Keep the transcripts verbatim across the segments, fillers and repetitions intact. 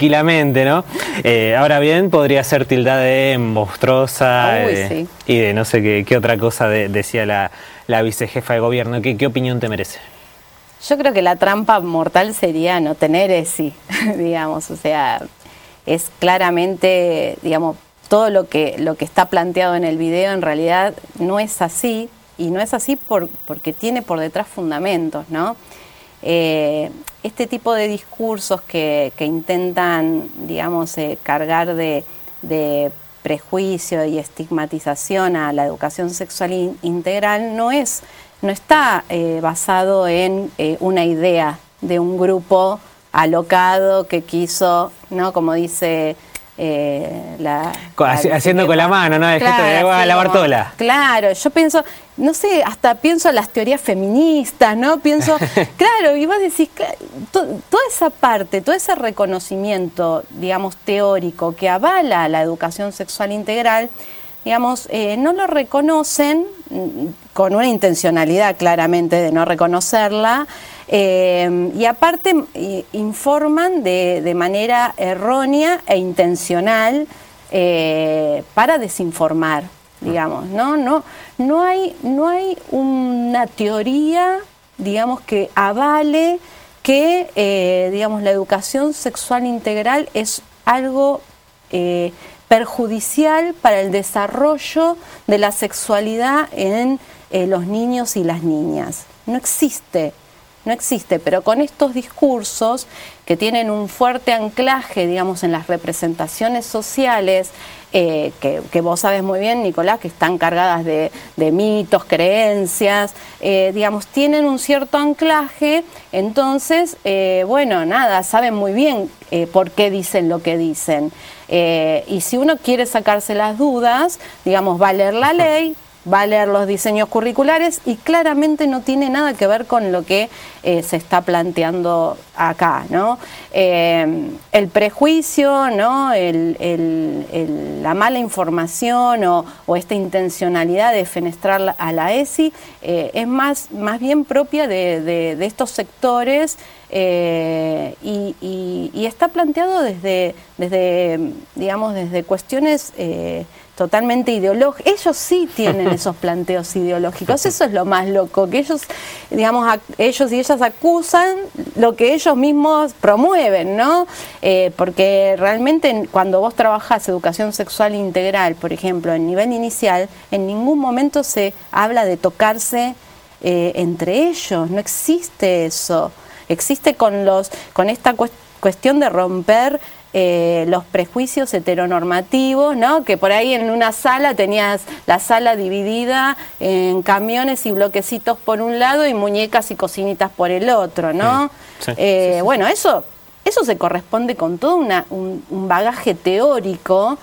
tranquilamente, ¿no? Eh, ahora bien, podría ser tildada de monstruosa eh, sí. y de no sé qué, qué otra cosa de, decía la, la vicejefa de gobierno. ¿Qué, qué opinión te merece? Yo creo que la trampa mortal sería no tener ESI, digamos, o sea, es claramente, digamos, todo lo que, lo que está planteado en el video en realidad no es así, y no es así por, porque tiene por detrás fundamentos, ¿no? Eh, este tipo de discursos que, que intentan, digamos, eh, cargar de, de prejuicio y estigmatización a la educación sexual in, integral no es, no está eh, basado en eh, una idea de un grupo alocado que quiso, ¿no? Como dice eh, la, Haci la haciendo con la mano, ¿no? El claro, gesto de agua a la Bartola. Claro, yo pienso, no sé, hasta pienso en las teorías feministas, ¿no? Pienso, claro, y vos decís, to, toda esa parte, todo ese reconocimiento, digamos, teórico que avala la educación sexual integral, digamos, eh, no lo reconocen con una intencionalidad claramente de no reconocerla, eh, y aparte eh, informan de, de manera errónea e intencional eh, para desinformar, digamos, ¿no? No, no hay, no hay una teoría, digamos, que avale que, eh, digamos, la educación sexual integral es algo eh, perjudicial para el desarrollo de la sexualidad en eh, los niños y las niñas. No existe, no existe, pero con estos discursos que tienen un fuerte anclaje, digamos, en las representaciones sociales, eh, que, que vos sabes muy bien, Nicolás, que están cargadas de, de mitos, creencias, eh, digamos, tienen un cierto anclaje, entonces, eh, bueno, nada, saben muy bien eh, por qué dicen lo que dicen. Eh, y si uno quiere sacarse las dudas, digamos, va a leer la ley, va a leer los diseños curriculares y claramente no tiene nada que ver con lo que eh, se está planteando acá, ¿no? Eh, el prejuicio, ¿no? El, el, el, la mala información o, o esta intencionalidad de fenestrar a la ESI eh, es más, más bien propia de, de, de estos sectores. Eh, y, y, y está planteado desde, desde, digamos, desde cuestiones eh, totalmente ideológicas. Ellos sí tienen esos planteos ideológicos, eso es lo más loco, que ellos, digamos, a, ellos y ellas acusan lo que ellos mismos promueven, ¿no? Eh, porque realmente cuando vos trabajás educación sexual integral, por ejemplo, en nivel inicial, en ningún momento se habla de tocarse eh, entre ellos, no existe eso. Existe con, los, con esta cuestión de romper eh, los prejuicios heteronormativos, ¿no? Que por ahí en una sala tenías la sala dividida en camiones y bloquecitos por un lado y muñecas y cocinitas por el otro, ¿no? Sí, sí, eh, sí, sí. Bueno, eso, eso se corresponde con todo una, un, un bagaje teórico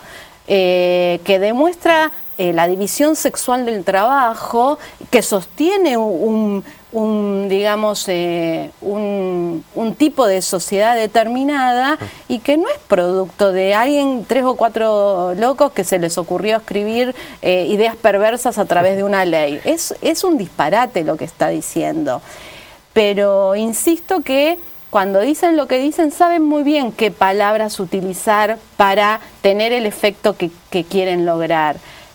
eh, que demuestra eh, la división sexual del trabajo, que sostiene un... un digamos eh, un, un tipo de sociedad determinada y que no es producto de alguien, tres o cuatro locos que se les ocurrió escribir eh, ideas perversas a través de una ley. Es, es un disparate lo que está diciendo, pero insisto que cuando dicen lo que dicen saben muy bien qué palabras utilizar para tener el efecto que, que quieren lograr.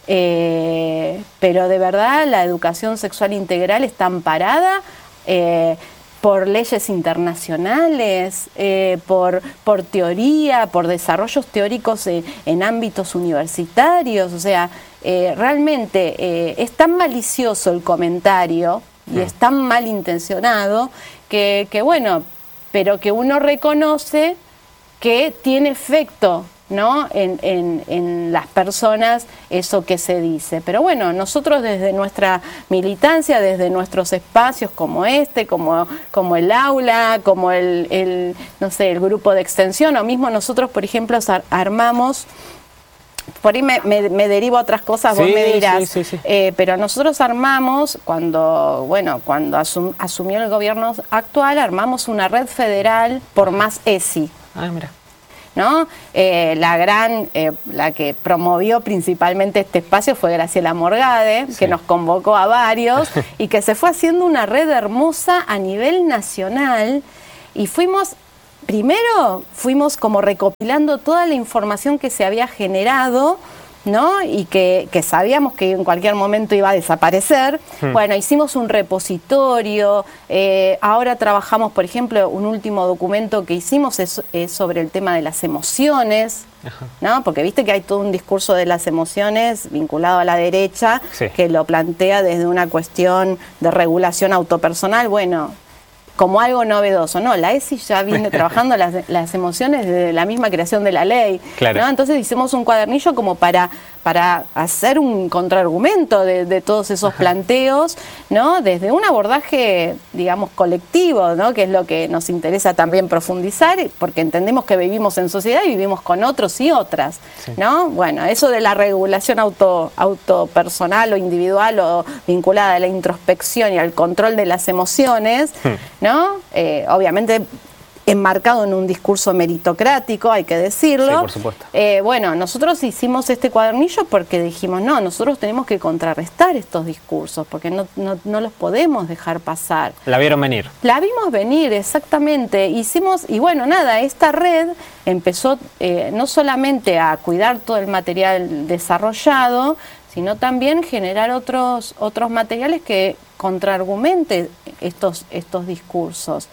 Eh, pero de verdad la educación sexual integral está amparada eh, por leyes internacionales, eh, por, por teoría, por desarrollos teóricos eh, en ámbitos universitarios. O sea, eh, realmente eh, es tan malicioso el comentario y es tan malintencionado que, que bueno, pero que uno reconoce que tiene efecto, ¿no? En, en, en las personas eso que se dice. Pero bueno, nosotros desde nuestra militancia, desde nuestros espacios como este, como, como el aula, como el, el, no sé, el grupo de extensión, o mismo nosotros, por ejemplo, armamos, por ahí me, me, me derivo a otras cosas, sí, vos me dirás, sí, sí, sí. Eh, pero nosotros armamos, cuando, bueno, cuando asum, asumió el gobierno actual, armamos una red federal por más ESI. Ah, mira. ¿No? Eh, la gran, eh, la que promovió principalmente este espacio fue Graciela Morgade, sí. que nos convocó a varios y que se fue haciendo una red hermosa a nivel nacional y fuimos primero fuimos como recopilando toda la información que se había generado, ¿no? Y que, que sabíamos que en cualquier momento iba a desaparecer. Hmm. Bueno, hicimos un repositorio, eh, ahora trabajamos, por ejemplo, un último documento que hicimos es, es sobre el tema de las emociones, Ajá. ¿no? Porque viste que hay todo un discurso de las emociones vinculado a la derecha, sí. que lo plantea desde una cuestión de regulación autopersonal, bueno, como algo novedoso. No, la ESI ya viene trabajando las, las emociones desde la misma creación de la ley. Claro. ¿no? Entonces hicimos un cuadernillo como para, para hacer un contraargumento de, de todos esos Ajá. planteos, ¿no? Desde un abordaje, digamos, colectivo, ¿no? Que es lo que nos interesa también profundizar, porque entendemos que vivimos en sociedad y vivimos con otros y otras, sí. ¿no? Bueno, eso de la regulación auto, autopersonal o individual o vinculada a la introspección y al control de las emociones, hmm. ¿no? Eh, obviamente enmarcado en un discurso meritocrático, hay que decirlo. Sí, por supuesto. Eh, bueno, nosotros hicimos este cuadernillo porque dijimos, no, nosotros tenemos que contrarrestar estos discursos, porque no, no, no los podemos dejar pasar. ¿La vieron venir? La vimos venir, exactamente. Hicimos, y bueno, nada, esta red empezó eh, no solamente a cuidar todo el material desarrollado, sino también generar otros, otros materiales que contraargumenten estos, estos discursos.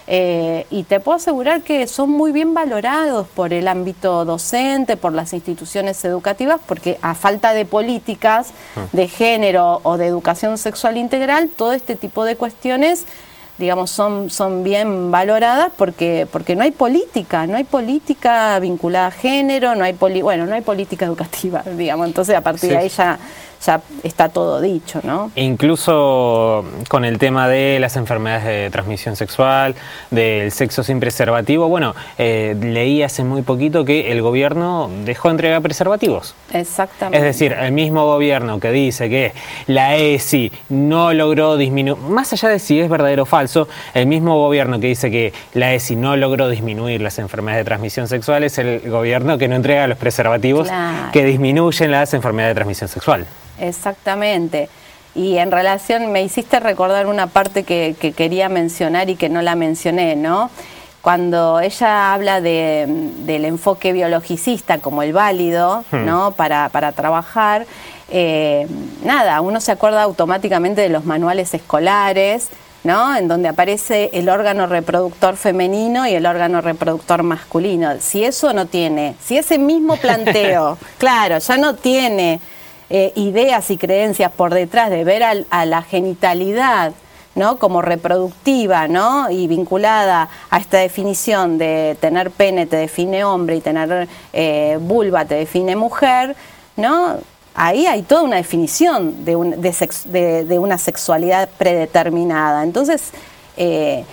Eh, y te puedo asegurar que son muy bien valorados por el ámbito docente, por las instituciones educativas, porque a falta de políticas de género o de educación sexual integral, todo este tipo de cuestiones, digamos, son, son bien valoradas porque, porque no hay política, no hay política vinculada a género, no hay poli, bueno, no hay política educativa, digamos, entonces a partir sí. de ahí ya, ya está todo dicho, ¿no? Incluso con el tema de las enfermedades de transmisión sexual, del sexo sin preservativo, bueno, eh, leí hace muy poquito que el gobierno dejó de entregar preservativos. Exactamente. Es decir, el mismo gobierno que dice que la ESI no logró disminuir, más allá de si es verdadero o falso, el mismo gobierno que dice que la ESI no logró disminuir las enfermedades de transmisión sexual es el gobierno que no entrega los preservativos claro. que disminuyen las enfermedades de transmisión sexual. Exactamente. Y en relación, me hiciste recordar una parte que, que quería mencionar y que no la mencioné, ¿no? Cuando ella habla de, del enfoque biologicista como el válido, hmm. ¿no? Para, para trabajar, eh, nada, uno se acuerda automáticamente de los manuales escolares, ¿no? En donde aparece el órgano reproductor femenino y el órgano reproductor masculino. Si eso no tiene, si ese mismo planteo, claro, ya no tiene eh, ideas y creencias por detrás de ver al, a la genitalidad, ¿no? Como reproductiva, ¿no? Y vinculada a esta definición de tener pene te define hombre y tener eh, vulva te define mujer, ¿no? Ahí hay toda una definición de, un, de, sex, de, de una sexualidad predeterminada. Entonces, eh,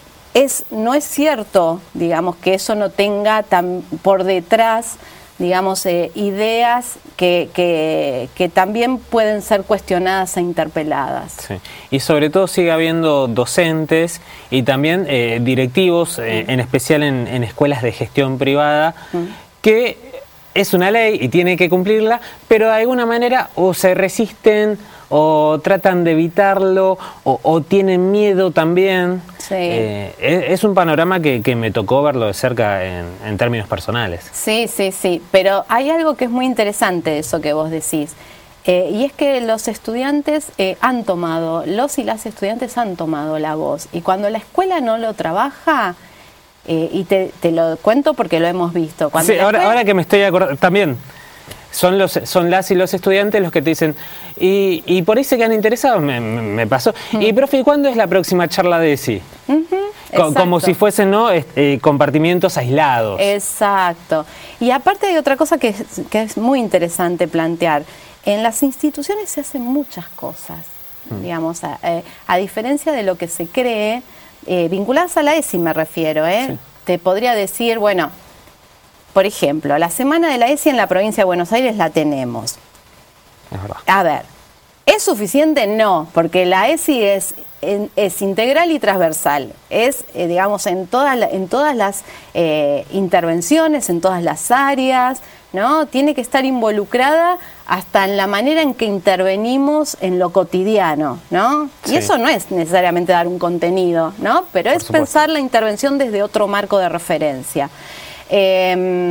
es, no es cierto, digamos, que eso no tenga tan por detrás, digamos, eh, ideas que, que, que también pueden ser cuestionadas e interpeladas. Sí. Y sobre todo sigue habiendo docentes y también eh, directivos, eh, mm. en especial en, en escuelas de gestión privada, mm. que es una ley y tiene que cumplirla, pero de alguna manera o se resisten o tratan de evitarlo o, o tienen miedo también. Sí. Eh, es, es un panorama que, que me tocó verlo de cerca en, en términos personales. Sí, sí, sí, pero hay algo que es muy interesante de eso que vos decís, eh, y es que los estudiantes eh, han tomado, los y las estudiantes han tomado la voz, y cuando la escuela no lo trabaja, Eh, y te, te lo cuento porque lo hemos visto. Cuando sí, ahora, escuela... ahora que me estoy acordando, también son los son las y los estudiantes los que te dicen, y, y por ahí se quedan interesados, me, me pasó. Mm. Y profe, ¿y cuándo es la próxima charla de ESI? Uh-huh, Como si fuesen, ¿no? eh, compartimientos aislados. Exacto. Y aparte hay otra cosa que es, que es muy interesante plantear. En las instituciones se hacen muchas cosas, mm. digamos, a, eh, a diferencia de lo que se cree. Eh, vinculadas a la ESI me refiero, ¿eh? Sí. Te podría decir, bueno, por ejemplo, la semana de la ESI en la provincia de Buenos Aires la tenemos. Es verdad. A ver, ¿es suficiente? No, porque la ESI es, en, es integral y transversal. Es, eh, digamos, en, toda la, en todas las eh, intervenciones, en todas las áreas, ¿no? Tiene que estar involucrada hasta en la manera en que intervenimos en lo cotidiano, ¿no? Sí. Y eso no es necesariamente dar un contenido, ¿no? Pero Por es supuesto. pensar la intervención desde otro marco de referencia. Eh,